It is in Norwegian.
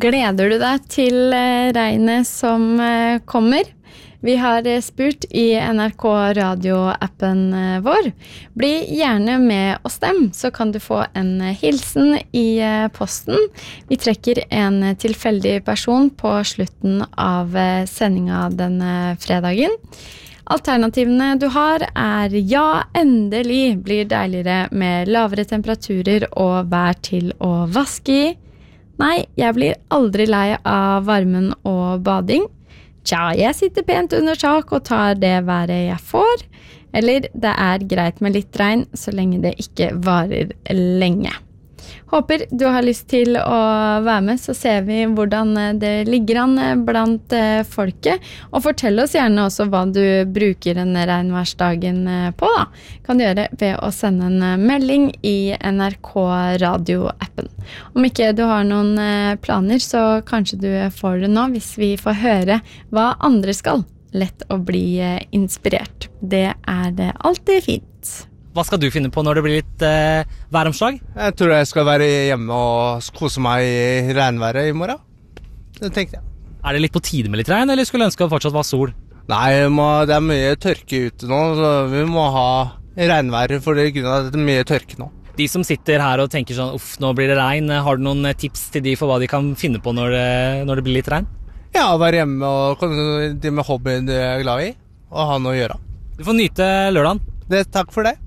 Gleder du deg til regnet som kommer? Vi har spurt i NRK Radio-appen vår. Bli gjerne med og stem, så kan du få en hilsen i posten. Vi trekker en tilfeldig person på slutten av sendingen denne fredagen. Alternativene du har ja, endelig blir deiligere med lavere temperaturer og vær til å vaske i. Nei, jeg blir aldri lei av varmen og bading. Tja, jeg sitter pent under tak og tar det været jeg får. Eller det greit med litt regn så lenge det ikke varer lenge. Håper du har lyst til å være med, så ser vi hvordan det ligger an blant folket. Og fortell oss gjerne også hva du bruker denne regnværsdagen på da. Kan du gjøre ved å sende en melding i NRK Radio-appen. Om ikke du har noen planer, så kanskje du får det nå hvis vi får høre hva andre skal. Lett å bli inspirert. Det det alltid fint. Hva skal du finne på når det blir litt væromslag? Jeg tror jeg skal være hjemme og kose meg i regnværet i morgen. Det tenkte jeg. Det litt på tide med litt regn, eller skulle du ønske at det fortsatt var sol? Nei, det mye tørke ute nå, så vi må ha regnvær for det grunn av at det mye tørke nå. De som sitter her og tenker sånn, uff, nå blir det regn, har du noen tips til de for hva de kan finne på når det blir litt regn? Ja, være hjemme og de med hobbyen de glad i, og ha noe å gjøre. Du får nyte lørdagen. Takk for det.